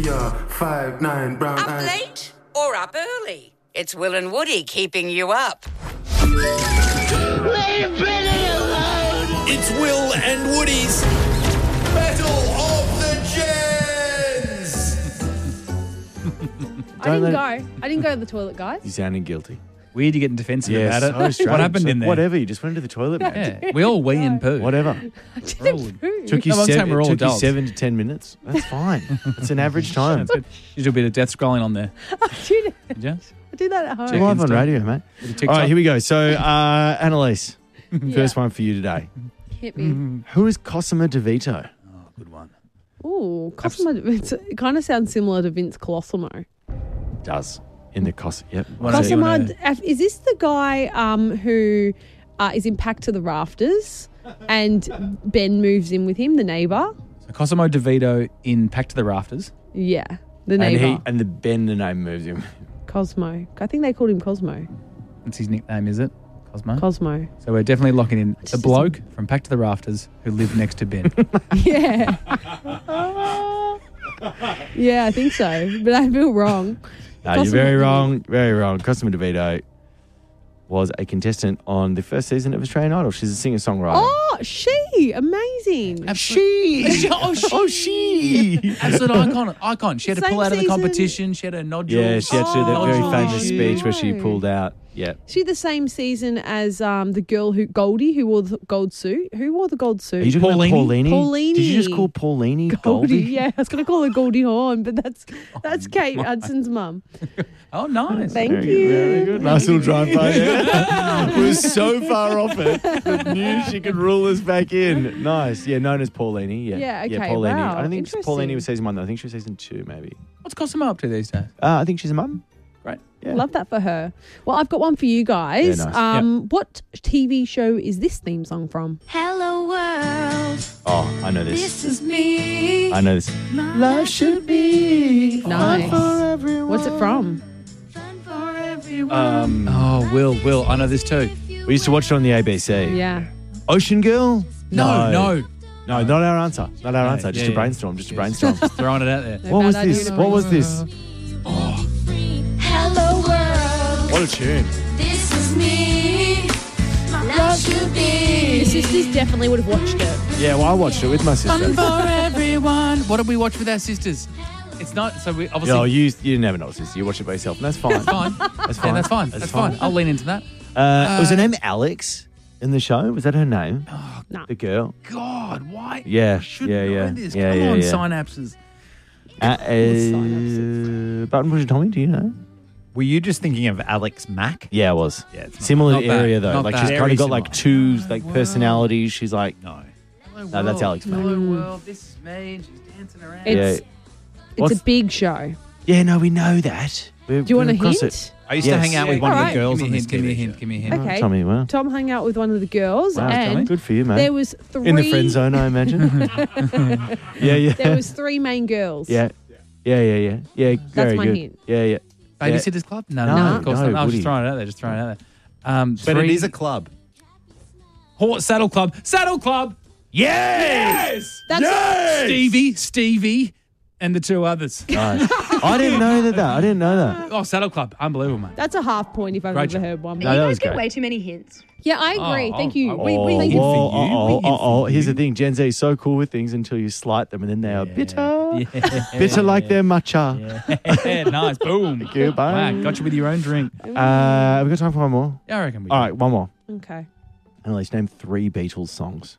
Yeah, 5'9" brown Up eyes. late or up early? It's Will and Woody keeping you up. It's Will and Woody's Battle of the Gens. I didn't go to the toilet, guys. You sounding guilty. Weird you getting defensive Yeah, about it. so strange. What happened in there? Whatever, you just went to the toilet, man. Yeah, we all wee and poo. Whatever. I didn't poo. Took you, No, I'm saying we're all took you adults. 7 to 10 minutes. That's fine. It's an average time. You do a bit of death scrolling on there. I do Did you? that at home. We're live on radio, mate. TikTok. All right, here we go. So, Annalise, first one for you today. Hit me. Who is Cosimo DeVito? Oh, good one. Ooh, Cosimo. It kind of sounds similar to Vince Colosimo. Does. In the Yep. What else? Cosimo, wanna- is this the guy who is in Packed to the Rafters and Ben moves in with him, the neighbour? So Cosimo DeVito in Packed to the Rafters. Yeah, the neighbour. And the name moves him. Cosmo. I think they called him Cosmo. That's his nickname, is it? Cosmo? Cosmo. So we're definitely locking in the Just- bloke from Packed to the Rafters who lived next to Ben. Yeah. Yeah, I think so. But I feel wrong. No, you're Cosimo very DeVito. wrong. Very wrong. Cosimo DeVito was a contestant on the first season of Australian Idol. She's a singer-songwriter. Oh, she. Amazing. She. Oh, she. Absolute icon. She had to Same pull out of the season. competition. She had a nodule. Yeah, she had to do that very Nodule famous issue. speech where she No. pulled out. Yeah. She the same season as the girl Goldie who wore the gold suit. Who wore the gold suit? Are you talking about Paulini? Paulini? Did you just call Paulini Goldie? Yeah, I was going to call her Goldie Hawn, but that's Kate Hudson's mum. Oh, nice. Thank Very you. good, very good. Nice little drive by there. We're so far off it, but knew she could rule us back in. Nice. Yeah, known as Paulini. Yeah, Yeah, okay, Paulini. wow, I don't think interesting. Paulini was season 1, though. I think she was season 2, maybe. What's Cosimo up to these days? I think she's a mum. Great. Yeah. Love that for her. Well, I've got one for you guys. Yeah, nice. What TV show is this theme song from? Hello world, Oh, I know this. this is me. I know this. Love should be Nice. What's it from? fun for everyone. Oh, Will. I know this too. We used to watch it on the ABC. Yeah. Ocean Girl? No. No, not our answer. Not our No, answer. Just yeah, a yeah. brainstorm. Just a brainstorm. Throwing it out there. No What was bad idea this? to What me. was this? Hello world, What a tune. this is me. Love should be Your sisters definitely would have watched it. Yeah, well, I watched it with my sister. For everyone. What did we watch with our sisters? It's not, so we obviously. No, you never know, sister. You watch it by yourself, and that's fine. Fine. That's Yeah, fine. that's fine. That's fine. I'll lean into that. Was her name Alex in the show? Was that her name? No. The girl? God, why? Yeah, I should yeah, know yeah. this. Yeah, Come yeah, on, yeah. synapses. Button Pusher Tommy, do you know? Were you just thinking of Alex Mack? Yeah, I was. Yeah, it's not- Similar not bad. area, though. Not Like, bad. she's kind Very of got, like, two similar. personalities. She's like, No. no, that's Alex Mack. Hello, world. This is me. And she's dancing around. It's What's- a big show. Yeah, no, we know that. Do you want a hint? I used to Yes. hang out with one of Alright. the girls Give on me a this hint. Give me a TV hint. show. Give me a hint. Okay. Tommy, well. Tom hung out with one of the girls, Wow, and good for you, mate. there was three In the friend zone, I imagine. yeah. There was three main girls. Yeah. Yeah, very my good. hint. Yeah. Babysitters Club? No, No, of course no, not. I was Woody. just throwing it out there. Just throwing it out there. But it is a club. Saddle Club. Saddle Club. Yes. That's Stevie, and the two others. Nice. I didn't know that. Oh, Saddle Club. Unbelievable, mate. That's a half point if I've Great ever job. heard one. No, that was great. way too many hints. Yeah, I agree. Oh, Thank you. oh, We oh, thank you. Oh, here's the thing. Gen Z is so cool with things until you slight them, and then they are bitter. Bitter like their matcha. Yeah, nice. Boom. Thank you. Bye. Wow, got you with your own drink. We've got time for one more. Yeah, I reckon we All right, one more. Okay. Annalise, name 3 Beatles songs.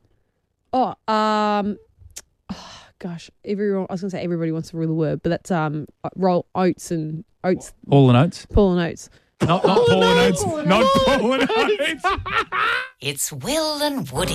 Gosh, everyone. I was going to say everybody wants to rule the word, but that's roll Oates and Oates, All the notes. Paul and Oates. Not Paul and Oates. Not Paul and Oates. It's Will and Woody.